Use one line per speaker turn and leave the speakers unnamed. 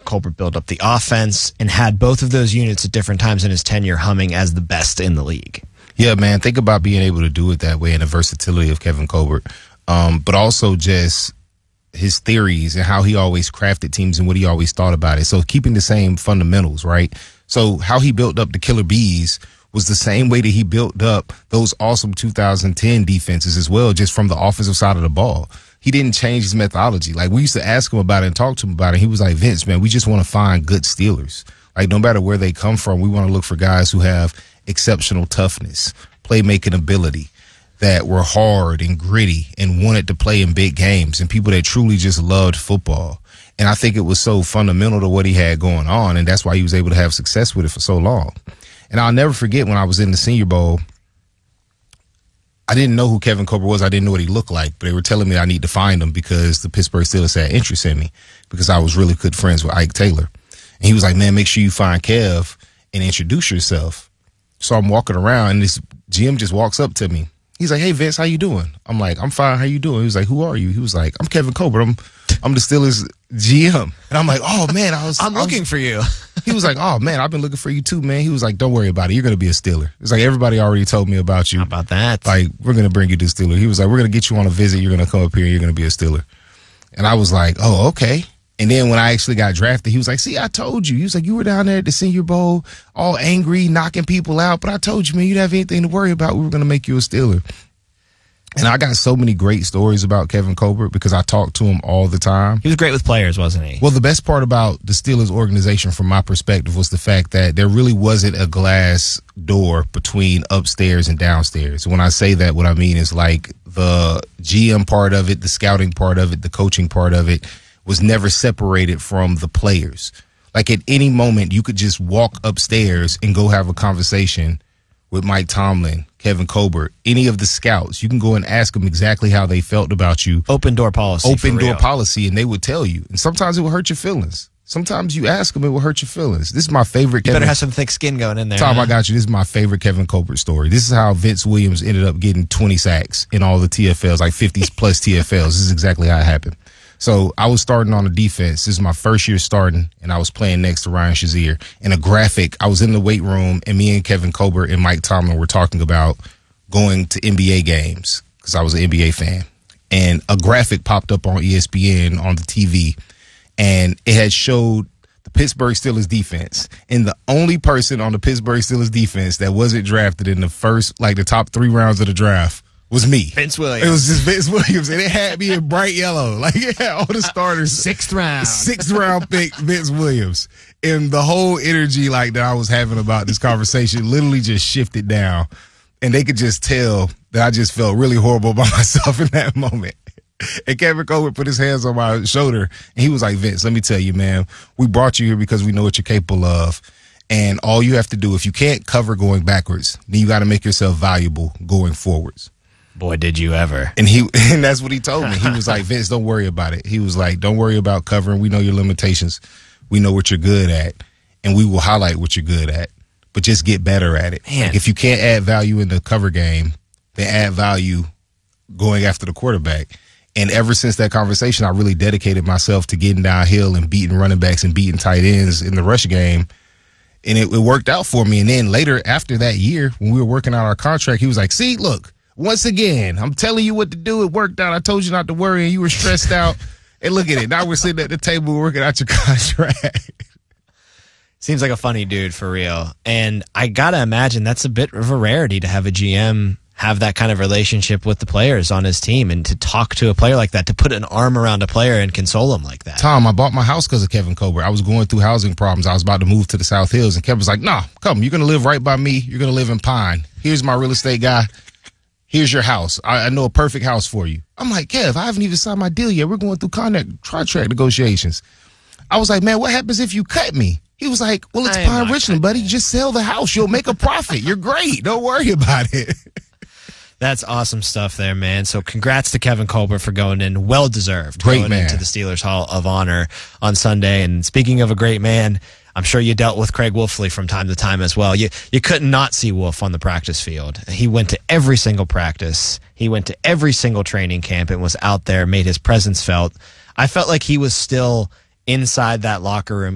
Colbert built up the offense and had both of those units at different times in his tenure humming as the best in the league.
Yeah, man, think about being able to do it that way and the versatility of Kevin Colbert, but also just his theories and how he always crafted teams and what he always thought about it. So keeping the same fundamentals, right? So how he built up the Killer Bees was the same way that he built up those awesome 2010 defenses as well, just from the offensive side of the ball. He didn't change his methodology. Like, we used to ask him about it and talk to him about it. He was like, Vince, man, we just want to find good Steelers. Like, no matter where they come from, we want to look for guys who have exceptional toughness, playmaking ability, that were hard and gritty and wanted to play in big games, and people that truly just loved football. And I think it was so fundamental to what he had going on, and that's why he was able to have success with it for so long. And I'll never forget when I was in the Senior Bowl, I didn't know who Kevin Colbert was. I didn't know what he looked like, but they were telling me I need to find him because the Pittsburgh Steelers had interest in me because I was really good friends with Ike Taylor. And he was like, man, make sure you find Kev and introduce yourself. So I'm walking around, and this GM just walks up to me. He's like, hey, Vince, how you doing? I'm like, I'm fine. How you doing? He was like, who are you? He was like, I'm Kevin Colbert. I'm the Steelers GM. And I'm like, oh, man. I'm
looking for you.
He was like, oh, man, I've been looking for you too, man. He was like, don't worry about it. You're going to be a Steeler. It's like, everybody already told me about you.
How about that?
Like, we're going to bring you to Steeler. He was like, we're going to get you on a visit. You're going to come up here. You're going to be a Steeler. And I was like, oh, okay. And then when I actually got drafted, he was like, see, I told you. He was like, you were down there at the Senior Bowl all angry, knocking people out. But I told you, man, you didn't have anything to worry about. We were going to make you a Steeler. And I got so many great stories about Kevin Colbert because I talked to him all the time.
He was great with players, wasn't he?
Well, the best part about the Steelers organization from my perspective was the fact that there really wasn't a glass door between upstairs and downstairs. When I say that, what I mean is like the GM part of it, the scouting part of it, the coaching part of it was never separated from the players. Like, at any moment, you could just walk upstairs and go have a conversation with Mike Tomlin, Kevin Colbert, any of the scouts. You can go and ask them exactly how they felt about you.
Open door policy.
Open door policy, and they would tell you. And sometimes it will hurt your feelings. Sometimes you ask them, it will hurt your feelings. This is my favorite.
You better have some thick skin going in there.
Tom, I got you. This is my favorite Kevin Colbert story. This is how Vince Williams ended up getting 20 sacks in all the TFLs, like 50 plus TFLs. This is exactly how it happened. So I was starting on the defense. This is my first year starting, and I was playing next to Ryan Shazier. And a graphic, I was in the weight room, and me and Kevin Colbert and Mike Tomlin were talking about going to NBA games because I was an NBA fan. And a graphic popped up on ESPN on the TV, and it had showed the Pittsburgh Steelers defense. And the only person on the Pittsburgh Steelers defense that wasn't drafted in the first, like the top 3 rounds of the draft was me.
Vince Williams.
It was just Vince Williams, and it had me in bright yellow. Like, it had all the starters.
6th round.
6th round pick, Vince Williams. And the whole energy like that I was having about this conversation literally just shifted down. And they could just tell that I just felt really horrible about myself in that moment. And Kevin Colbert put his hands on my shoulder, and he was like, Vince, let me tell you, man, we brought you here because we know what you're capable of. And all you have to do, if you can't cover going backwards, then you got to make yourself valuable going forwards.
Boy, did you ever.
And that's what he told me. He was like, Vince, don't worry about it. He was like, don't worry about covering. We know your limitations. We know what you're good at, and we will highlight what you're good at, but just get better at it. Like, if you can't add value in the cover game, then add value going after the quarterback. And ever since that conversation, I really dedicated myself to getting downhill and beating running backs and beating tight ends in the rush game. And it worked out for me. And then later, after that year, when we were working out our contract, he was like, see, look, once again, I'm telling you what to do. It worked out. I told you not to worry, and you were stressed out. And look at it. Now we're sitting at the table working out your contract.
Seems like a funny dude, for real. And I got to imagine that's a bit of a rarity to have a GM have that kind of relationship with the players on his team and to talk to a player like that, to put an arm around a player and console him like that.
Tom, I bought my house because of Kevin Colbert. I was going through housing problems. I was about to move to the South Hills, and Kevin was like, nah, come, you're going to live right by me. You're going to live in Pine. Here's my real estate guy. Here's your house. I know a perfect house for you. I'm like, Kev, I haven't even signed my deal yet. We're going through contract negotiations. I was like, man, what happens if you cut me? He was like, well, it's Pine Richland, buddy. Just sell the house. You'll make a profit. You're great. Don't worry about it.
That's awesome stuff there, man. So congrats to Kevin Colbert for going in. Well-deserved.
Great
going
man.
into the Steelers Hall of Honor on Sunday. And speaking of a great man, I'm sure you dealt with Craig Wolfley from time to time as well. You couldn't not see Wolf on the practice field. He went to every single practice. He went to every single training camp and was out there, made his presence felt. I felt like he was still inside that locker room